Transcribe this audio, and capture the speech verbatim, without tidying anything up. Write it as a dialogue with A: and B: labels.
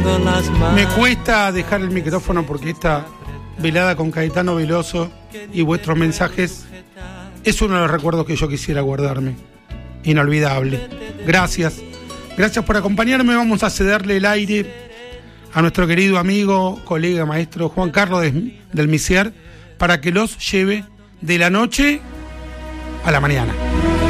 A: tengo las manos.
B: Me cuesta dejar el micrófono porque esta velada con Caetano Veloso y vuestros mensajes es uno de los recuerdos que yo quisiera guardarme. Inolvidable. Gracias. Gracias por acompañarme. Vamos a cederle el aire a nuestro querido amigo, colega, maestro Juan Carlos de, del Misier para que los lleve de la noche a la mañana.